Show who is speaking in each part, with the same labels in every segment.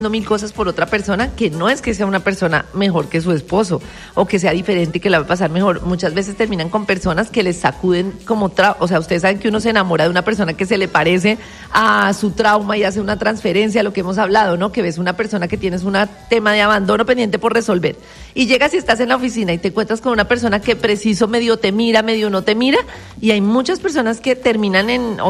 Speaker 1: mil cosas por otra persona, que no es que sea una persona mejor que su esposo o que sea diferente y que la va a pasar mejor. Muchas veces terminan con personas que les sacuden como o sea, ustedes saben que uno se enamora de una persona que se le parece a su trauma y hace una transferencia, lo que hemos hablado, ¿no? Que ves una persona que tienes un tema de abandono pendiente por resolver y llegas y estás en la oficina y te encuentras con una persona que preciso medio te mira, medio no te mira, y hay muchas personas que terminan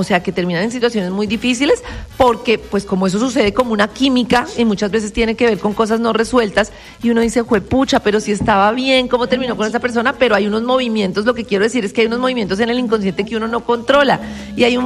Speaker 1: en situaciones muy difíciles porque pues como eso sucede como una química y muchas veces tiene que ver con cosas no resueltas y uno dice, juepucha, pero si estaba bien, ¿cómo terminó con esa persona? Pero hay unos movimientos, lo que quiero decir es que hay unos movimientos en el inconsciente que uno no controla, y hay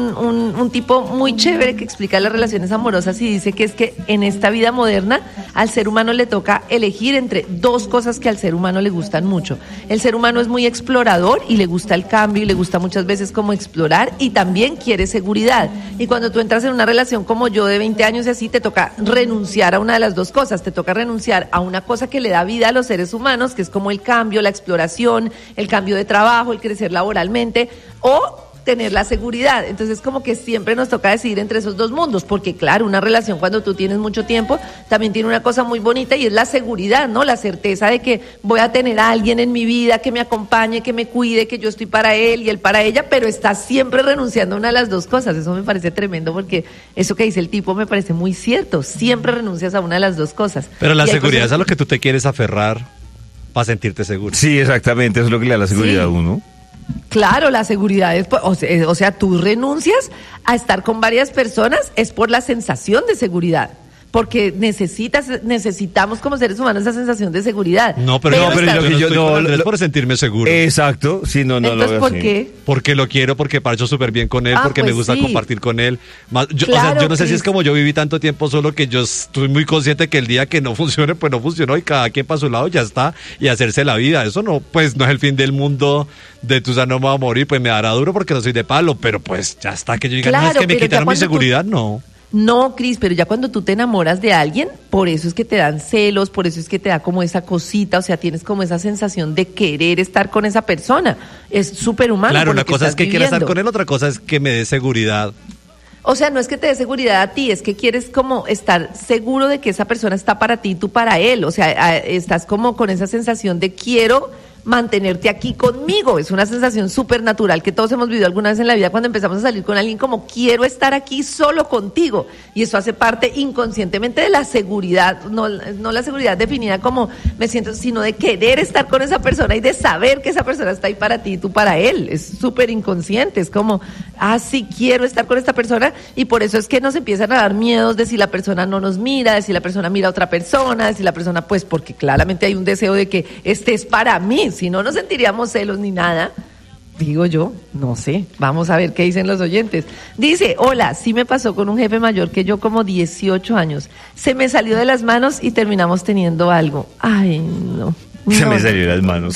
Speaker 1: un tipo muy chévere que explica las relaciones amorosas y dice que es que en esta vida moderna al ser humano le toca elegir entre dos cosas que al ser humano le gustan mucho. El ser humano es muy explorador y le gusta el cambio y le gusta muchas veces como explorar, y también quiere seguridad, y cuando tú entras en una relación como yo de 20 años y así, te toca renunciar a una de las dos cosas. Te toca renunciar a una cosa que le da vida a los seres humanos, que es como el cambio, la exploración, el cambio de trabajo, el crecer laboralmente, o tener la seguridad. Entonces como que siempre nos toca decidir entre esos dos mundos, porque claro, una relación cuando tú tienes mucho tiempo también tiene una cosa muy bonita y es la seguridad, ¿no? La certeza de que voy a tener a alguien en mi vida que me acompañe, que me cuide, que yo estoy para él y él para ella, pero estás siempre renunciando a una de las dos cosas. Eso me parece tremendo, porque eso que dice el tipo me parece muy cierto. Siempre renuncias a una de las dos cosas.
Speaker 2: Pero la seguridad es a lo que tú te quieres aferrar para sentirte seguro.
Speaker 3: Sí, exactamente, eso es lo que le da la seguridad a uno.
Speaker 1: Claro, la seguridad es, o sea, tú renuncias a estar con varias personas es por la sensación de seguridad, porque necesitamos como seres humanos esa sensación de seguridad.
Speaker 2: No, pero yo no estoy por sentirme seguro.
Speaker 3: Exacto, sí, no
Speaker 1: entonces,
Speaker 3: lo veo
Speaker 1: ¿por
Speaker 3: así.
Speaker 1: qué?
Speaker 2: Porque lo quiero, porque parcho súper bien con él, porque
Speaker 1: pues
Speaker 2: me gusta
Speaker 1: sí.
Speaker 2: compartir con él.
Speaker 1: Claro,
Speaker 2: o sea, yo no sé si
Speaker 1: Cris.
Speaker 2: es como yo viví tanto tiempo solo que yo estoy muy consciente que el día que no funcione, pues no funcionó y cada quien para su lado ya está, y hacerse la vida. Eso no, pues no es el fin del mundo de tu no me va a morir, pues me dará duro porque no soy de palo, pero pues ya está, que yo diga,
Speaker 1: Claro,
Speaker 2: no, es que me
Speaker 1: pero
Speaker 2: quitaron
Speaker 1: ya
Speaker 2: mi seguridad, no.
Speaker 1: No, Cris, pero ya cuando tú te enamoras de alguien, por eso es que te dan celos, por eso es que te da como esa cosita, o sea, tienes como esa sensación de querer estar con esa persona. Es súper humano.
Speaker 2: Claro,
Speaker 1: por lo
Speaker 2: una cosa es que quiera estar
Speaker 1: viviendo.
Speaker 2: con él, otra cosa es que me dé seguridad.
Speaker 1: O sea, no es que te dé seguridad a ti, es que quieres como estar seguro de que esa persona está para ti y tú para él. O sea, estás como con esa sensación de quiero mantenerte aquí conmigo. Es una sensación súper natural que todos hemos vivido alguna vez en la vida cuando empezamos a salir con alguien, como quiero estar aquí solo contigo. Y eso hace parte inconscientemente de la seguridad, no la seguridad definida como me siento, sino de querer estar con esa persona y de saber que esa persona está ahí para ti y tú para él. Es súper inconsciente, es como, sí quiero estar con esta persona, y por eso es que nos empiezan a dar miedos de si la persona no nos mira, de si la persona mira a otra persona, de si la persona, pues porque claramente hay un deseo de que este es para mí. Si no, no sentiríamos celos ni nada. Digo yo, no sé. Vamos a ver qué dicen los oyentes. Dice, hola, sí me pasó con un jefe mayor que yo, como 18 años. Se me salió de las manos y terminamos teniendo algo. Ay, no.
Speaker 3: Se me salió de las manos.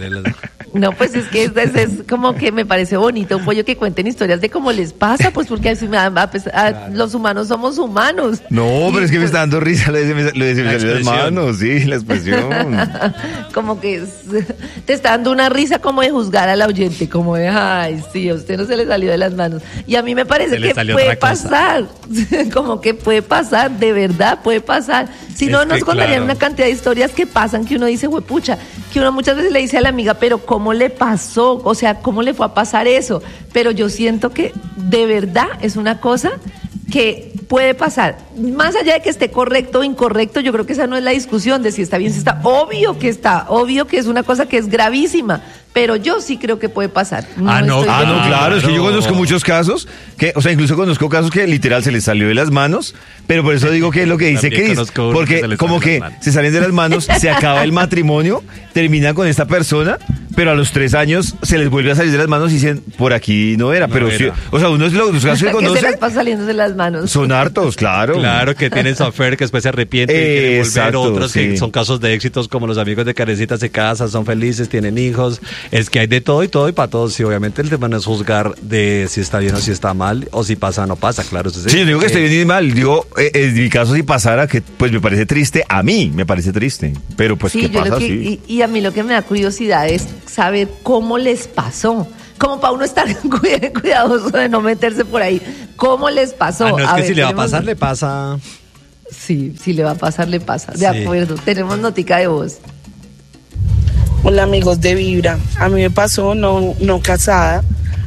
Speaker 1: No, pues es que es como que me parece bonito un pollo que cuenten historias de cómo les pasa, pues porque así los humanos somos humanos.
Speaker 3: No, pero es que me
Speaker 1: pues,
Speaker 3: está dando risa lo de se me salió de las manos, sí, la expresión.
Speaker 1: Como que te está dando una risa como de juzgar al oyente, como de, ay, sí, a usted no se le salió de las manos. Y a mí me parece que puede pasar, como que puede pasar, de verdad puede pasar. Si no, nos contarían una cantidad de historias que pasan que uno dice, huepucha, que uno muchas veces le dice a la amiga, pero ¿cómo le pasó? O sea, ¿cómo le fue a pasar eso? Pero yo siento que de verdad es una cosa que puede pasar. Más allá de que esté correcto o incorrecto, yo creo que esa no es la discusión de si está bien, si está. Obvio que es una cosa que es gravísima, pero yo sí creo que puede pasar.
Speaker 3: No, claro, es que yo conozco muchos casos, incluso conozco casos que literal se les salió de las manos, pero por eso digo que es lo que dice Cris, porque como que se salen de las manos, se acaba el matrimonio, termina con esta persona, pero a los 3 años se les vuelve a salir de las manos y dicen, por aquí no era, pero sí, o sea, uno es los casos que conoce.
Speaker 1: Que se les pasa saliendo de las manos.
Speaker 3: Son hartos, claro.
Speaker 2: Claro, que tienen su affair, que después se arrepienten y quieren volver, otros que son casos de éxitos, como los amigos de Karencita, se casan, son felices, tienen hijos. Es que hay de todo y para todos. Y obviamente el tema no es juzgar de si está bien o si está mal, o si pasa o no pasa, claro.
Speaker 3: Sí, yo digo que esté bien y mal. Digo, en mi caso, si pasara, que pues me parece triste, a mí me parece triste. Pero pues,
Speaker 1: sí,
Speaker 3: ¿qué pasa? Sí.
Speaker 1: Y a mí lo que me da curiosidad es saber cómo les pasó. Como para uno estar cuidadoso de no meterse por ahí. ¿Cómo les pasó?
Speaker 2: No, es que si le va a pasar, le pasa.
Speaker 1: Sí, si le va a pasar, le pasa. De acuerdo, tenemos notica de voz.
Speaker 4: Hola amigos de Vibra, a mí me pasó no casada,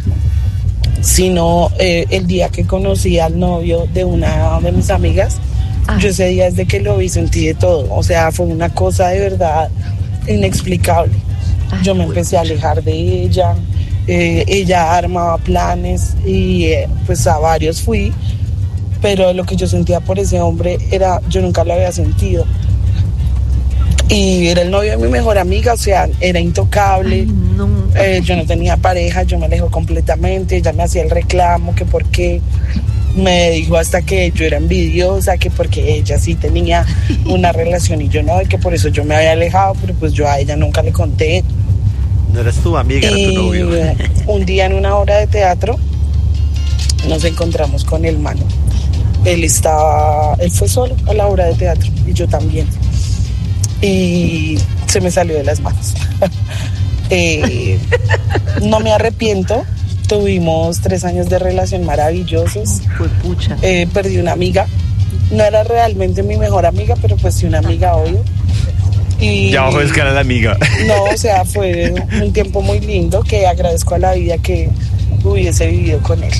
Speaker 4: sino el día que conocí al novio de una de mis amigas. Yo ese día desde que lo vi sentí de todo, o sea, fue una cosa de verdad inexplicable. Yo me empecé a alejar de ella, ella armaba planes y pues a varios fui, pero lo que yo sentía por ese hombre yo nunca lo había sentido. Y era el novio de mi mejor amiga, o sea, era intocable. Yo no tenía pareja, yo me alejó completamente, ella me hacía el reclamo, que por qué. Me dijo hasta que yo era envidiosa, que porque ella sí tenía una relación y yo no, y que por eso yo me había alejado, pero pues yo a ella nunca le conté.
Speaker 2: No eres tu amiga, era tu novio.
Speaker 4: Un día en una obra de teatro nos encontramos con el mano. Él fue solo a la obra de teatro y yo también. Y se me salió de las manos. No me arrepiento. Tuvimos 3 años de relación maravillosos. Perdí una amiga. No era realmente mi mejor amiga, pero pues sí una amiga, obvio. Y
Speaker 3: ya bajó de escala la amiga.
Speaker 4: No, o sea, fue un tiempo muy lindo que agradezco a la vida que hubiese vivido con él.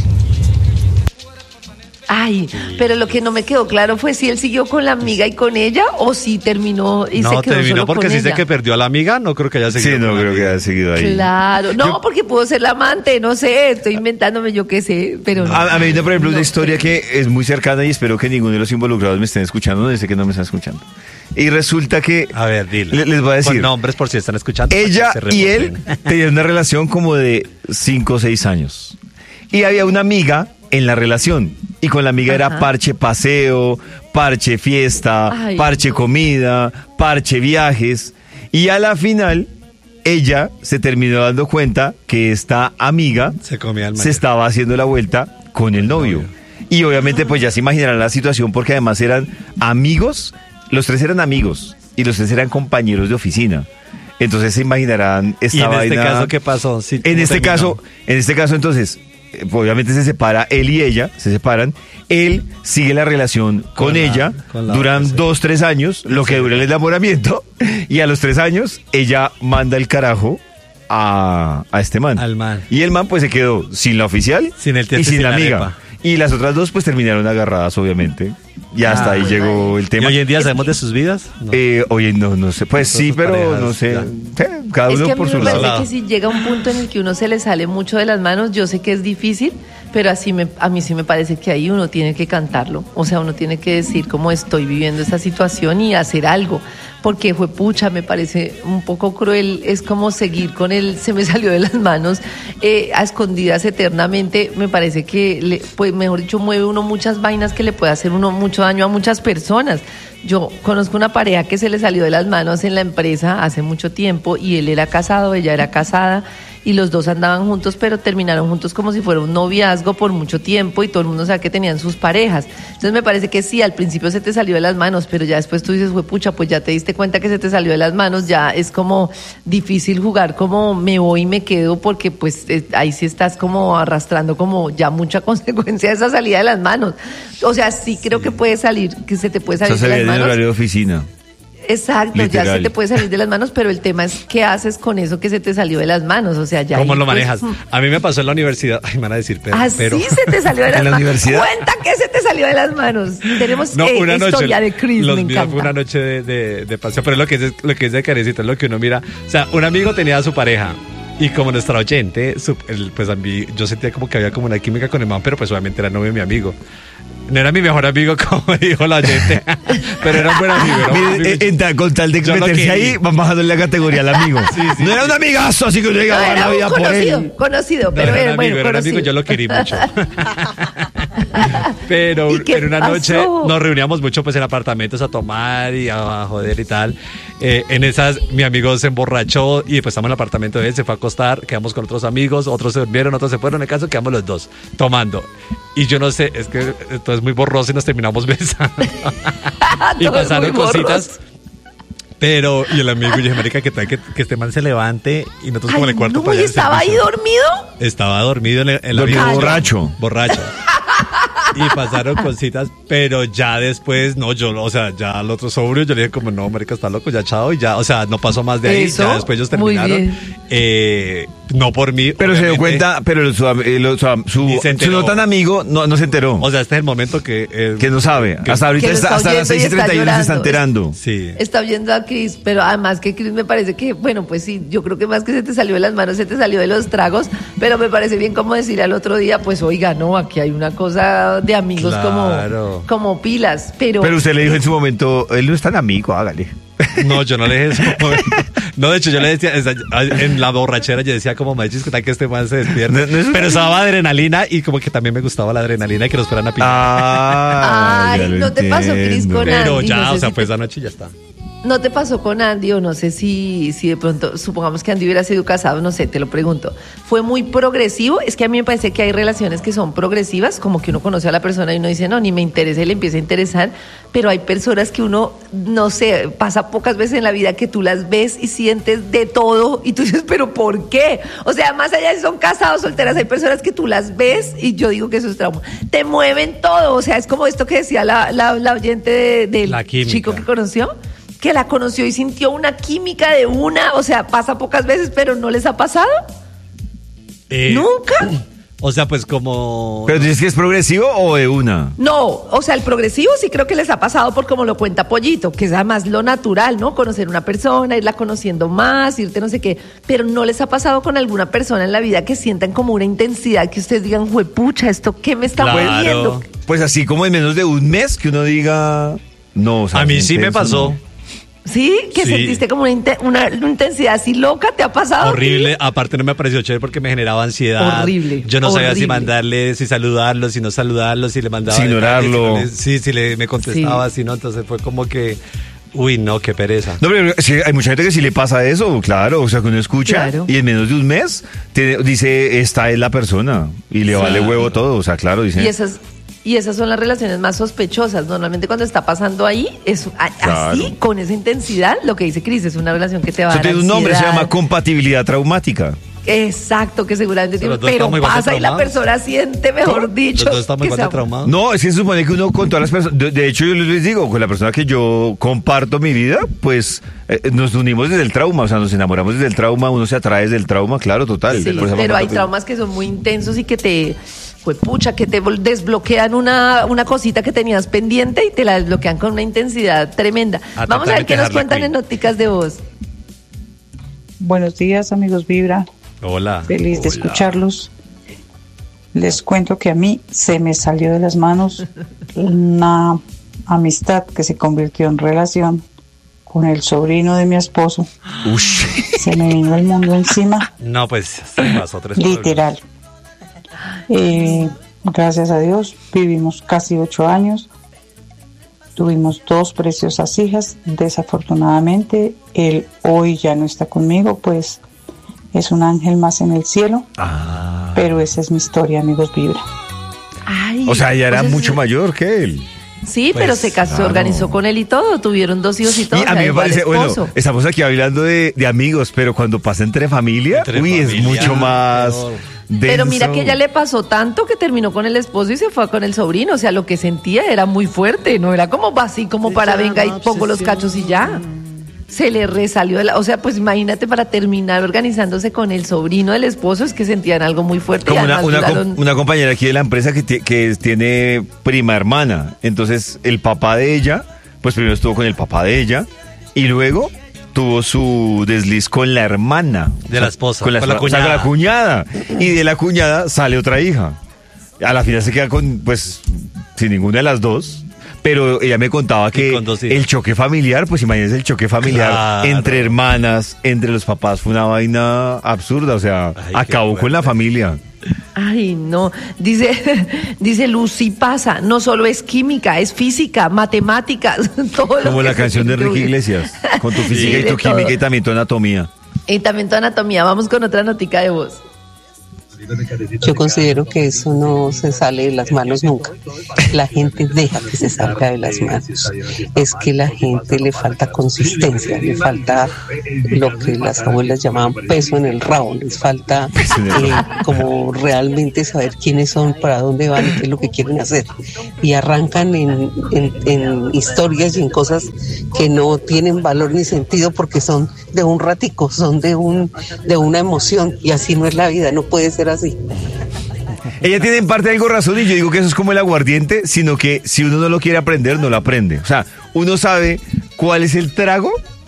Speaker 1: Ay, pero lo que no me quedó claro fue si él siguió con la amiga y con ella o si terminó y se quedó
Speaker 2: terminó
Speaker 1: solo
Speaker 2: porque
Speaker 1: con
Speaker 2: si
Speaker 1: ella.
Speaker 2: dice que perdió a la amiga, no creo que haya seguido.
Speaker 3: Sí, no creo que haya seguido ahí.
Speaker 1: Claro, no, porque pudo ser la amante, no sé, estoy inventándome yo qué sé, pero no.
Speaker 3: A mí me por ejemplo una historia que es muy cercana y espero que ninguno de los involucrados me estén escuchando, no sé que no me están escuchando. Y resulta que,
Speaker 2: a ver, dile.
Speaker 3: Les voy a decir.
Speaker 2: Con nombres por si están escuchando.
Speaker 3: Ella y él tenían una relación como de 5 o 6 años. Y había una amiga en la relación. Y con la amiga era parche paseo, parche fiesta, parche comida, parche viajes. Y a la final, ella se terminó dando cuenta que esta amiga se estaba haciendo la vuelta con el novio. Y obviamente pues ya se imaginarán la situación porque además eran amigos, los 3 eran amigos y los 3 eran compañeros de oficina. Entonces se imaginarán esta vaina.
Speaker 2: ¿Y en este caso qué pasó? Sí,
Speaker 3: en este caso entonces, obviamente se separa él y ella, se separan. Él sigue la relación con ella, duran 2-3 años, lo que dura el enamoramiento, y a los 3 años ella manda el carajo a este man.
Speaker 2: Al man.
Speaker 3: Y el man pues se quedó sin la oficial y sin la amiga. Arepa. Y las otras 2 pues terminaron agarradas, obviamente. Y hasta ahí llegó el tema.
Speaker 2: ¿Y hoy en día sabemos de sus vidas?
Speaker 3: No. Hoy no sé. Pues sí, pero parejas, no sé. Cada uno por su lado.
Speaker 1: Es que a mí me parece que si llega un punto en el que uno se le sale mucho de las manos, yo sé que es difícil, pero a mí sí me parece que ahí uno tiene que cantarlo. O sea, uno tiene que decir cómo estoy viviendo esa situación y hacer algo. Porque fue pucha, me parece un poco cruel. Es como seguir con él, se me salió de las manos, a escondidas eternamente. Me parece que, pues mejor dicho, mueve uno muchas vainas que le puede hacer uno mucho daño a muchas personas. Yo conozco una pareja que se le salió de las manos en la empresa hace mucho tiempo y él era casado, ella era casada y los 2 andaban juntos, pero terminaron juntos como si fuera un noviazgo por mucho tiempo y todo el mundo sabe que tenían sus parejas. Entonces me parece que sí, al principio se te salió de las manos, pero ya después tú dices, pucha, pues ya te diste cuenta que se te salió de las manos, ya es como difícil jugar como me voy y me quedo porque pues ahí sí estás como arrastrando como ya mucha consecuencia de esa salida de las manos. O sea, sí creo que puede salir, que se te puede salir de las manos.
Speaker 3: En horario de oficina.
Speaker 1: Exacto, literal. Ya se te puede salir de las manos, pero el tema es qué haces con eso que se te salió de las manos, o sea, ya.
Speaker 2: ¿Cómo lo manejas? A mí me pasó en la universidad, ay, me van a decir, pero
Speaker 1: sí se te salió de las
Speaker 3: ¿en la
Speaker 1: manos?
Speaker 3: universidad?
Speaker 1: Cuenta que se te salió de las manos. Tenemos una historia de Chris, me encanta.
Speaker 2: Fue una noche de paseo, pero lo que es de Carecita, es lo que uno mira, o sea, un amigo tenía a su pareja. Y como nuestra oyente, pues a mí, yo sentía como que había como una química con el man, pero pues obviamente era novio de mi amigo. No era mi mejor amigo, como dijo la oyente, pero era un buen amigo.
Speaker 3: Con tal de meterse ahí, vamos a darle la categoría al amigo. Sí, no era un amigazo, así que uno llegaba a la vida por él.
Speaker 1: Conocido, pero
Speaker 2: era un amigo, yo lo querí mucho. Pero en una noche nos reuníamos mucho pues en apartamentos a tomar y a joder y tal. En esas mi amigo se emborrachó y pues estamos en el apartamento de él, se fue a acostar, quedamos con otros amigos, otros se durmieron, otros se fueron, en el caso quedamos los 2 tomando. Y yo no sé, es que esto es muy borroso y nos terminamos besando. Y pasaron cositas. Pero, y el amigo, y dije, marica, que este man se levante y nosotros como en el cuarto
Speaker 1: para allá. ¿Y estaba ahí dormido?
Speaker 2: Estaba dormido en la
Speaker 3: borracho.
Speaker 2: y pasaron cositas, pero ya después, no, ya al otro sobrio, yo le dije como, no, marica, está loco, ya chao, y ya, o sea, no pasó más de ahí, ya después ellos terminaron. No por mí.
Speaker 3: Pero se dio cuenta, pero su no tan amigo no se enteró.
Speaker 2: O sea, este es el momento que no sabe.
Speaker 3: Hasta ahorita hasta las 6:31 se está enterando.
Speaker 1: Sí. Está oyendo a Cris, pero además que Cris me parece que, bueno, pues sí, yo creo que más que se te salió de las manos, se te salió de los tragos, pero me parece bien como decir al otro día, pues oiga, no, aquí hay una cosa de amigos como pilas. Pero
Speaker 3: usted le dijo en su momento, él no es tan amigo, hágale.
Speaker 2: No, yo no le dije eso. No, de hecho, yo le decía, en la borrachera, yo decía como, machis, que tal que este man se despierte. Pero usaba adrenalina y como que también me gustaba la adrenalina y que nos fueran a picar.
Speaker 1: Ay, no te pasó, Cris, con Andy.
Speaker 2: Pero ya, no sé, pues esa noche ya está.
Speaker 1: ¿No te pasó con Andy o no sé si de pronto, supongamos que Andy hubiera sido casado, no sé, te lo pregunto, fue muy progresivo? Es que a mí me parece que hay relaciones que son progresivas, como que uno conoce a la persona y uno dice, no, ni me interesa y le empieza a interesar, pero hay personas que uno, no sé, pasa pocas veces en la vida que tú las ves y sientes de todo y tú dices, pero ¿por qué? O sea, más allá de si son casados, solteras, hay personas que tú las ves y yo digo que eso es trauma, te mueven todo, o sea, es como esto que decía la oyente del chico que conoció, que la conoció y sintió una química de una, o sea, pasa pocas veces, pero ¿no les ha pasado? ¿Nunca?
Speaker 2: O sea, pues como...
Speaker 3: ¿Pero dices que es progresivo o de una?
Speaker 1: No, o sea, el progresivo sí creo que les ha pasado por como lo cuenta Pollito, que es además lo natural, ¿no? Conocer una persona, irla conociendo más, irte no sé qué, pero ¿no les ha pasado con alguna persona en la vida que sientan como una intensidad que ustedes digan, juepucha, ¿esto qué me está volviendo?
Speaker 3: Pues así como en menos de un mes que uno diga... No, o sea,
Speaker 2: a mí sí me pasó.
Speaker 3: No.
Speaker 1: ¿Sí? ¿Que sentiste como una intensidad así loca? ¿Te ha pasado?
Speaker 2: Horrible. Aparte no me pareció chévere porque me generaba ansiedad.
Speaker 1: Horrible.
Speaker 2: Yo no sabía si mandarle, si saludarlo, si no saludarlo, si le mandaba...
Speaker 3: Si ignorarlo.
Speaker 2: Si me contestaba, si no. Entonces fue como que... Uy, no, qué pereza.
Speaker 3: No, pero sí, hay mucha gente que sí le pasa eso, claro. O sea, que uno escucha y en menos de un mes dice, esta es la persona. Y le vale huevo todo. O sea, claro, dice...
Speaker 1: Y esas son las relaciones más sospechosas. Normalmente cuando está pasando ahí, es así, con esa intensidad, lo que dice Cris, es una relación que te va a dar
Speaker 3: tiene un nombre, se llama compatibilidad traumática.
Speaker 1: Exacto, que seguramente tiene, pero pasa y la persona siente, mejor dicho.
Speaker 2: Los dos estamos igual de traumados.
Speaker 3: No, es que se supone que uno con todas las personas, de hecho yo les digo, con la persona que yo comparto mi vida, pues nos unimos desde el trauma, o sea, nos enamoramos desde el trauma, uno se atrae desde el trauma, claro, total.
Speaker 1: Sí, pero hay traumas que son muy intensos y que te desbloquean una cosita que tenías pendiente y te la desbloquean con una intensidad tremenda. Vamos a ver qué nos cuentan en Noticas de Voz.
Speaker 5: Buenos días, amigos Vibra.
Speaker 2: Hola.
Speaker 5: Feliz de escucharlos. Les cuento que a mí se me salió de las manos una amistad que se convirtió en relación con el sobrino de mi esposo.
Speaker 3: Ush.
Speaker 5: Se me vino el mundo encima.
Speaker 2: No, pues pasó 3
Speaker 5: literal. Gracias a Dios vivimos casi 8 años. Tuvimos 2 preciosas hijas. Desafortunadamente él hoy ya no está conmigo, pues es un ángel más en el cielo. Pero esa es mi historia, amigos Vibra.
Speaker 1: Ay,
Speaker 3: o sea, ella era mucho mayor que él.
Speaker 1: Sí, pues, pero se casó, se organizó con él y todo, tuvieron 2 hijos y todo.
Speaker 3: Y a mí me parece, bueno, estamos aquí hablando de amigos, pero cuando pasa entre familia, es mucho más denso.
Speaker 1: Pero mira que ella le pasó tanto que terminó con el esposo y se fue con el sobrino, o sea, lo que sentía era muy fuerte, no era como así, como para venga y pongo los cachos y ya. Se le resalió, o sea, pues imagínate para terminar organizándose con el sobrino del esposo, es que sentían algo muy fuerte.
Speaker 3: Como una compañera aquí de la empresa que tiene prima hermana, entonces el papá de ella, pues primero estuvo con el papá de ella y luego tuvo su desliz con la hermana.
Speaker 2: De la esposa,
Speaker 3: con la cuñada. O sea, con la cuñada. Y de la cuñada sale otra hija. A la final se queda sin ninguna de las dos. Pero ella me contaba que el choque familiar, pues imagínense el choque familiar entre hermanas, entre los papás, fue una vaina absurda, o sea, acabó con la familia.
Speaker 1: Ay, no, dice Lucy pasa, no solo es química, es física, matemáticas, todo.
Speaker 3: Como la canción de Enrique Iglesias, con tu física y tu química y también tu anatomía.
Speaker 1: Y también tu anatomía, vamos con otra notica de voz.
Speaker 6: Yo considero que eso no se sale de las manos nunca. La gente deja que se salga de las manos. Es que la gente le falta consistencia, le falta lo que las abuelas llamaban peso en el rabo, les falta como realmente saber quiénes son, para dónde van y qué es lo que quieren hacer. Y arrancan en historias y en cosas que no tienen valor ni sentido porque son de un ratico, son de una emoción, y así no es la vida, no puede ser así.
Speaker 3: Ella tiene en parte algo razón, y yo digo que eso es como el aguardiente, sino que si uno no lo quiere aprender, no lo aprende. O sea, uno sabe cuál es el trago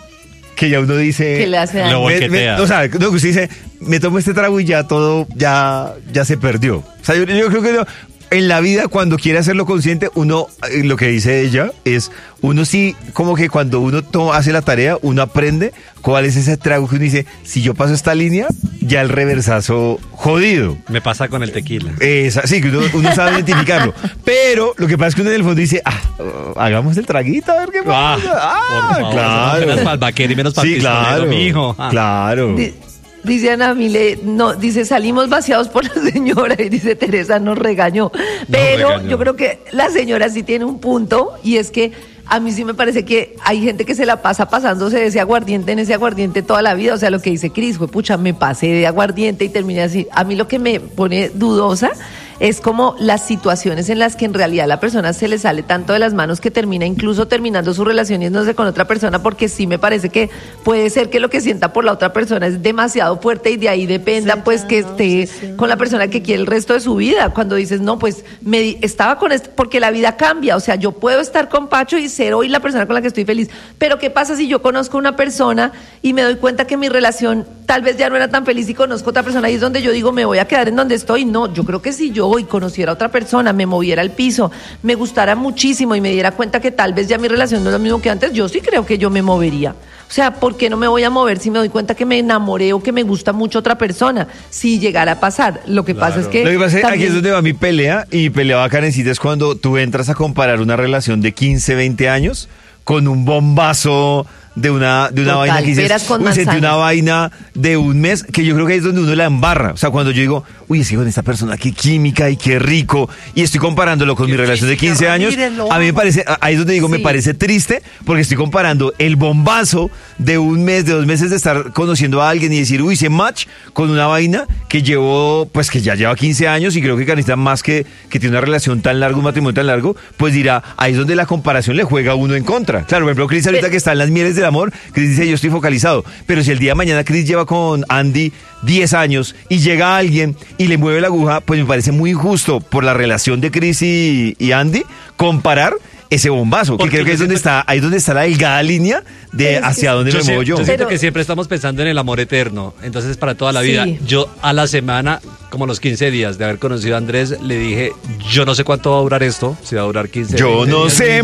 Speaker 3: que ya uno dice...
Speaker 1: Que le hace daño.
Speaker 3: O sea, no, que usted dice, me tomo este trago y ya todo, ya se perdió. O sea, yo creo que en la vida, cuando quiere hacerlo consciente, uno, lo que dice ella es, uno sí, como que cuando uno hace la tarea, uno aprende cuál es ese trago que uno dice, si yo paso esta línea, ya el reversazo jodido.
Speaker 2: Me pasa con el tequila.
Speaker 3: Sí, que uno sabe identificarlo. Pero lo que pasa es que uno en el fondo dice, hagamos el traguito, a ver qué pasa.
Speaker 2: Por favor,
Speaker 3: claro.
Speaker 2: Menos para el vaquero y menos para el pistolero, mijo.
Speaker 3: Claro.
Speaker 1: Dice Ana Mile, dice, salimos vaciados por la señora, y dice Teresa, nos regañó. Pero yo creo que la señora sí tiene un punto, y es que a mí sí me parece que hay gente que se la pasa pasándose de ese aguardiente en ese aguardiente toda la vida. O sea, lo que dice Cris, pucha, me pasé de aguardiente y terminé así. A mí lo que me pone dudosa es como las situaciones en las que en realidad la persona se le sale tanto de las manos que termina incluso terminando su relación yéndose con otra persona, porque sí me parece que puede ser que lo que sienta por la otra persona es demasiado fuerte y de ahí dependa pues que esté con la persona que quiere el resto de su vida. Cuando dices, no, pues estaba con porque la vida cambia. O sea, yo puedo estar con Pacho y ser hoy la persona con la que estoy feliz, pero ¿qué pasa si yo conozco una persona y me doy cuenta que mi relación tal vez ya no era tan feliz y conozco otra persona, y es donde yo digo, me voy a quedar en donde estoy? No, yo creo que si yo hoy conociera a otra persona, me moviera al piso, me gustara muchísimo y me diera cuenta que tal vez ya mi relación no es lo mismo que antes, yo sí creo que yo me movería. O sea, ¿por qué no me voy a mover si me doy cuenta que me enamoré o que me gusta mucho otra persona? Si llegara a pasar. Lo que pasa es que...
Speaker 3: Lo que pasa es que aquí es donde va mi pelea, y peleaba Karencita, es cuando tú entras a comparar una relación de 15, 20 años con un bombazo de una
Speaker 1: Total,
Speaker 3: vaina que dices, sentí una vaina de un mes, que yo creo que ahí es donde uno la embarra. O sea, cuando yo digo, es que con esta persona, qué química y qué rico, y estoy comparándolo con mi relación de 15 años, a mí me parece, ahí es donde digo, me parece triste, porque estoy comparando el bombazo de un mes, de 2 meses de estar conociendo a alguien y decir, hice match con una vaina que que ya lleva 15 años, y creo que Karencita, más que tiene una relación tan larga, un matrimonio tan largo, pues dirá, ahí es donde la comparación le juega a uno en contra. Claro, por ejemplo, Cris ahorita que está en las mieles del amor, Cris dice, yo estoy focalizado, pero si el día de mañana Cris lleva con Andy 10 años y llega alguien y le mueve la aguja, pues me parece muy injusto por la relación de Cris y Andy comparar ese bombazo, que creo que es donde está, ahí donde está la delgada línea de hacia dónde me muevo yo.
Speaker 2: Yo siento que siempre estamos pensando en el amor eterno, entonces para toda la vida. Yo a la semana, como los 15 días de haber conocido a Andrés, le dije, yo no sé cuánto va a durar esto, si va a durar 15
Speaker 3: yo no sé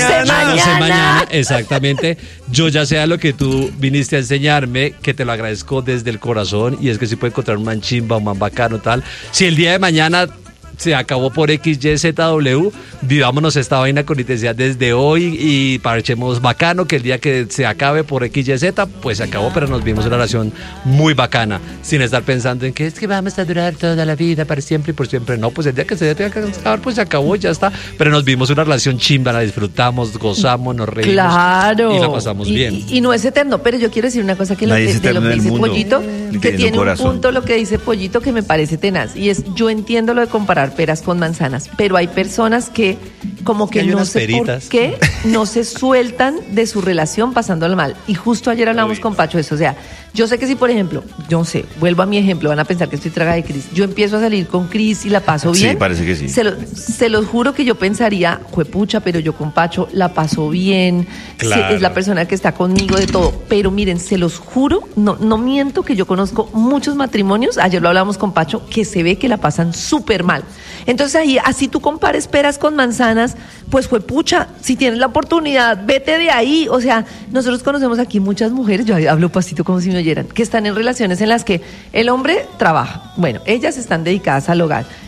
Speaker 2: mañana, exactamente. Yo ya sé a lo que tú viniste a enseñarme, que te lo agradezco desde el corazón, y es que sí puede encontrar un man chimba, un man bacano, tal. Si el día de mañana se acabó por XYZW, vivámonos esta vaina con intensidad desde hoy y parchemos bacano, que el día que se acabe por XYZ, pues se acabó, pero nos vimos una relación muy bacana, sin estar pensando en que es que vamos a durar toda la vida, para siempre y por siempre. No, pues el día que se tenga que acabar, pues se acabó, ya está. Pero nos vimos una relación chimba, la disfrutamos, gozamos, nos reímos.
Speaker 1: Claro.
Speaker 2: Y la pasamos bien.
Speaker 1: Y no es eterno, pero yo quiero decir una cosa que lo que dice Pollito, que tiene un punto lo que dice Pollito que me parece tenaz, y es, yo entiendo lo de comparar peras con manzanas, pero hay personas que como que no sé por qué no se sueltan de su relación pasándola mal. Y justo ayer hablamos con Pacho de eso. O sea, yo sé que si, por ejemplo, yo no sé, vuelvo a mi ejemplo, van a pensar que estoy traga de Cris. Yo empiezo a salir con Cris y la paso bien.
Speaker 3: Sí, parece que sí.
Speaker 1: Se los juro que yo pensaría, juepucha, pero yo con Pacho la paso bien.
Speaker 2: Claro.
Speaker 1: Sí, es la persona que está conmigo de todo. Pero miren, se los juro, no miento, que yo conozco muchos matrimonios, ayer lo hablamos con Pacho, que se ve que la pasan súper mal. Entonces ahí, así tú compares peras con manzanas, pues juepucha, si tienes la oportunidad, vete de ahí. O sea, nosotros conocemos aquí muchas mujeres, yo hablo pasito como si me oyeran, que están en relaciones en las que el hombre trabaja. Bueno, ellas están dedicadas al hogar.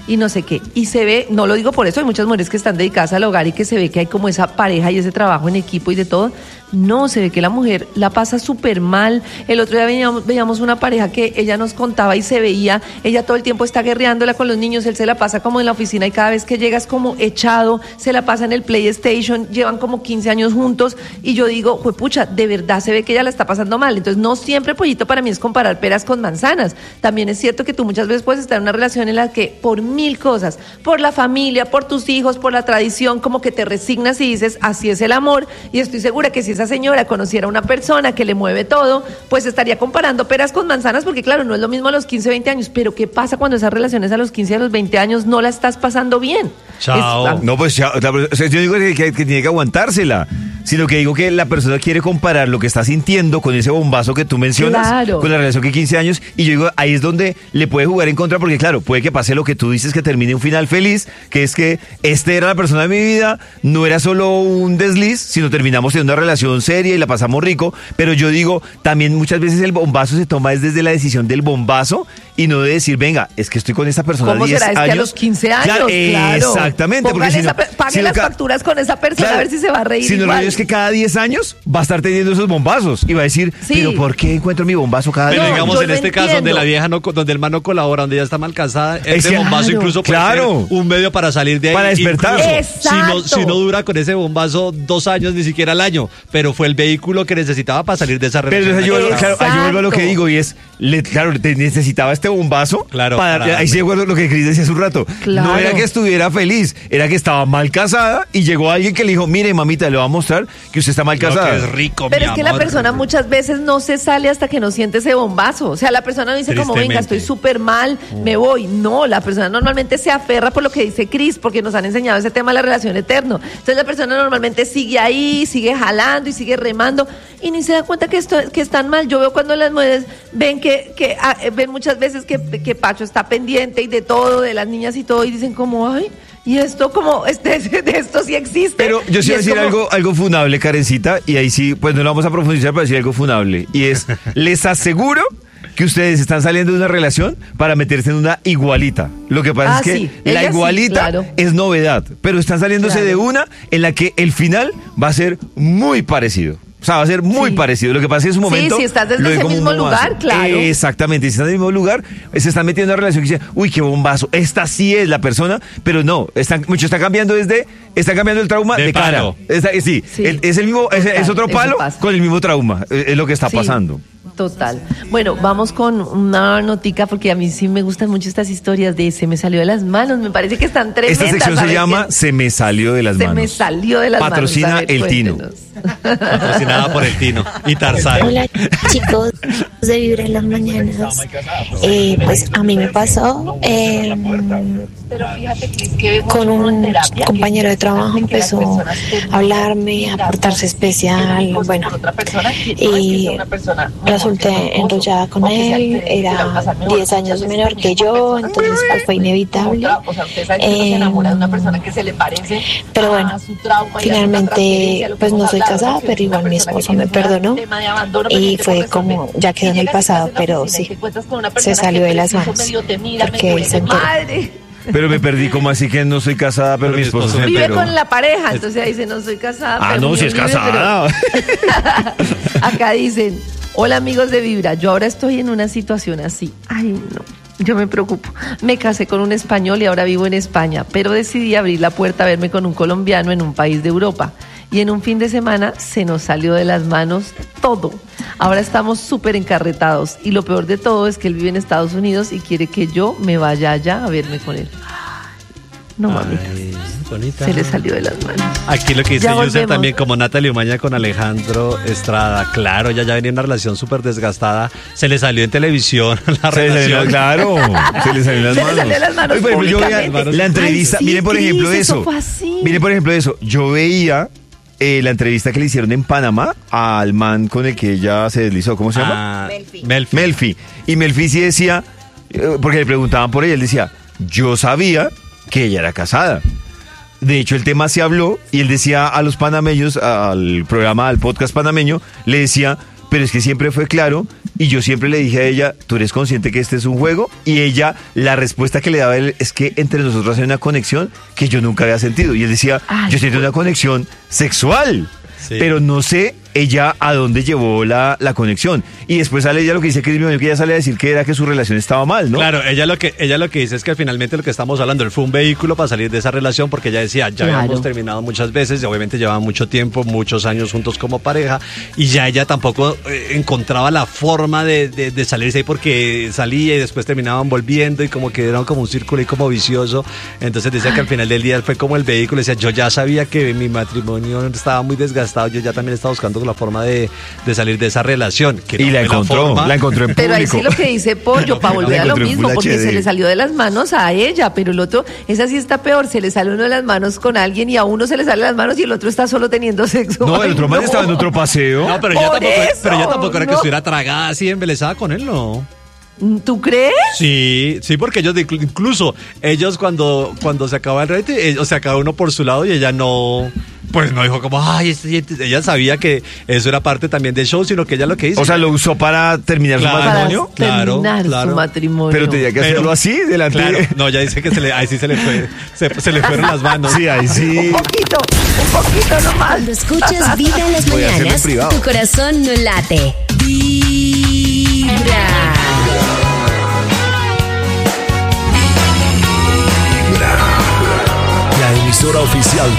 Speaker 1: y no sé qué. Y se ve, no lo digo por eso, hay muchas mujeres que están dedicadas al hogar y que se ve que hay como esa pareja y ese trabajo en equipo y de todo. No, se ve que la mujer la pasa súper mal. El otro día veíamos una pareja que ella nos contaba y se veía, ella todo el tiempo está guerreándola con los niños, él se la pasa como en la oficina y cada vez que llega es como echado, se la pasa en el PlayStation, llevan como 15 años juntos y yo digo, juepucha, de verdad se ve que ella la está pasando mal. Entonces no siempre, Pollito, para mí es comparar peras con manzanas. También es cierto que tú muchas veces puedes estar en una relación en la que por 1000 cosas, por la familia, por tus hijos, por la tradición, como que te resignas y dices, así es el amor, y estoy segura que si esa señora conociera a una persona que le mueve todo, pues estaría comparando peras con manzanas, porque claro, no es lo mismo a los 15, 20 años, pero ¿qué pasa cuando esas relaciones a los 15, a los 20 años no la estás pasando bien?
Speaker 3: Chao. No, pues chao. Yo digo que tiene que aguantársela, sino que digo que la persona quiere comparar lo que está sintiendo con ese bombazo que tú mencionas, claro, con la relación que 15 años, y yo digo, ahí es donde le puede jugar en contra, porque claro, puede que pase lo que tú dices, que termine un final feliz, que es que era la persona de mi vida, no era solo un desliz, sino terminamos teniendo una relación seria y la pasamos rico, pero yo digo, también muchas veces el bombazo se toma desde la decisión del bombazo y no de decir, venga, es que estoy con esta persona 10 años. ¿Cómo será? Es que a
Speaker 1: los 15 años, claro.
Speaker 3: Exactamente. Porque
Speaker 1: pague las facturas con esa persona, claro, a ver si se va a reír.
Speaker 3: Si no, lo es que cada 10 años va a estar teniendo esos bombazos y va a decir, pero ¿por qué encuentro mi bombazo cada 10 años?
Speaker 2: Pero digamos, en este caso, donde la vieja donde el man no colabora, donde ella está mal casada, ese bombazo incluso puede ser un medio para salir de ahí.
Speaker 3: Para despertar.
Speaker 2: Si no dura con ese bombazo 2 años, ni siquiera el año, pero fue el vehículo que necesitaba para salir de esa relación.
Speaker 3: Pero yo vuelvo a lo que digo y es, claro, necesitaba este bombazo.
Speaker 2: Claro.
Speaker 3: Ahí sí recuerdo lo que Cris decía hace un rato. Claro. No era que estuviera feliz, era que estaba mal casada y llegó alguien que le dijo, mire mamita, le voy a mostrar que usted está mal casada.
Speaker 2: Que es rico,
Speaker 1: pero es que la persona muchas veces no se sale hasta que no siente ese bombazo. O sea, la persona no dice como, venga, estoy súper mal, me voy. No, la persona normalmente se aferra por lo que dice Cris, porque nos han enseñado ese tema de la relación eterna. Entonces la persona normalmente sigue ahí, sigue jalando y sigue remando y ni se da cuenta que están mal. Yo veo cuando las mujeres ven ven muchas veces que Pacho está pendiente y de todo, de las niñas y todo, y dicen como, ay, y esto como, de esto sí existe.
Speaker 3: Pero yo sí voy a decir algo funable, Karencita, y ahí sí, pues no lo vamos a profundizar, pero decir algo funable, y es, les aseguro que ustedes están saliendo de una relación para meterse en una igualita. Lo que pasa es que la igualita es novedad, pero están saliéndose de una en la que el final va a ser muy parecido. O sea, va a ser muy parecido. Lo que pasa es que en su momento...
Speaker 1: Sí, si estás desde ese mismo lugar, claro.
Speaker 3: Exactamente, si estás en el mismo lugar, se están metiendo en una relación que dice, uy, qué bombazo, esta sí es la persona, pero no, muchos están cambiando el trauma de cara. Es el mismo, es otro palo con el mismo trauma, es lo que está pasando.
Speaker 1: Total. Bueno, vamos con una notica porque a mí sí me gustan mucho estas historias de se me salió de las manos. Me parece que están tremendas.
Speaker 3: Esta sección se llama Se me salió de las manos.
Speaker 1: Se me salió de las manos.
Speaker 3: Patrocina el Tino.
Speaker 2: Patrocinada por el Tino y Tarzán.
Speaker 7: Hola chicos de Vibra en las mañanas. Pues a mí me pasó con un compañero de trabajo, empezó a hablarme, a portarse especial, bueno, y resulté enrollada con él, era 10 años menor que yo, entonces pues fue inevitable. Pero bueno, finalmente pues no soy casada, pero igual mi esposo me perdonó y fue como, ya quedó en el pasado, pero sí, se salió de las manos porque él se enteró.
Speaker 3: Pero me perdí, como así que no soy casada, pero mi esposo se enteró.
Speaker 1: Vive con la pareja, entonces ahí dice, no soy casada.
Speaker 3: Ah, no, si es casada.
Speaker 1: Pero... Acá dicen, hola amigos de Vibra, yo ahora estoy en una situación así. Ay, no, yo me preocupo. Me casé con un español y ahora vivo en España, pero decidí abrir la puerta a verme con un colombiano en un país de Europa. Y en un fin de semana se nos salió de las manos todo. Ahora estamos súper encarretados y lo peor de todo es que él vive en Estados Unidos y quiere que yo me vaya allá a verme con él. No, mamita. Se le salió de las manos.
Speaker 2: Aquí lo que dice Yusef también, como Natalie Umaña con Alejandro Estrada. Claro, ya venía una relación súper desgastada. Se le salió en televisión la relación.
Speaker 3: Claro, se le salió en las manos.
Speaker 1: Se le salió las manos.
Speaker 3: Oye, yo veía la entrevista. Miren, por ejemplo, eso. Miren, por ejemplo, eso. Yo veía la entrevista que le hicieron en Panamá al man con el que ella se deslizó. ¿Cómo se llama? Melfi. Y Melfi sí decía, porque le preguntaban por ella, él decía, yo sabía que ella era casada. De hecho, el tema se habló y él decía a los panameños, al podcast panameño, le decía, pero es que siempre fue claro Y yo siempre le dije a ella, ¿tú eres consciente que este es un juego? Y ella, la respuesta que le daba a él es que entre nosotros hay una conexión que yo nunca había sentido. Y él decía, yo siento una conexión sexual, pero no sé ella a dónde llevó la conexión. Y después sale ella lo que dice que ella sale a decir que era que su relación estaba mal, ¿no?
Speaker 2: Claro, ella lo que dice es que finalmente lo que estamos hablando, él fue un vehículo para salir de esa relación, porque ella decía, ya habíamos terminado muchas veces, y obviamente llevaban mucho tiempo, muchos años juntos como pareja, y ya ella tampoco encontraba la forma de salirse ahí, porque salía y después terminaban volviendo, y como que era como un círculo y como vicioso. Entonces decía que al final del día él fue como el vehículo, decía, yo ya sabía que mi matrimonio estaba muy desgastado, yo ya también estaba buscando la forma de salir de esa relación. Que
Speaker 3: y la encontró en público.
Speaker 1: Pero ahí sí lo que dice Pollo, para volver a lo mismo, porque se le salió de las manos a ella, pero el otro, esa sí está peor, se le sale uno de las manos con alguien y a uno se le sale de las manos y el otro está solo teniendo sexo.
Speaker 3: No, el otro man estaba en otro paseo.
Speaker 2: No, pero ella tampoco era que estuviera tragada así, embelesada con él, no.
Speaker 1: ¿Tú crees?
Speaker 2: Sí, porque incluso ellos cuando se acaba el rating, o sea, cada uno por su lado y ella no, pues no dijo como, ay, ella sabía que eso era parte también del show, sino que ella lo que hizo.
Speaker 3: O sea, lo usó para terminar su matrimonio.
Speaker 1: Claro. Su matrimonio.
Speaker 3: Pero tenía que hacerlo así, delante.
Speaker 2: Claro, no, ella dice que ahí sí se le fueron las manos.
Speaker 3: Sí, ahí sí.
Speaker 1: Un poquito nomás.
Speaker 8: Cuando escuchas Vibra en las mañanas, tu corazón no late. Vibra.
Speaker 9: La emisora oficial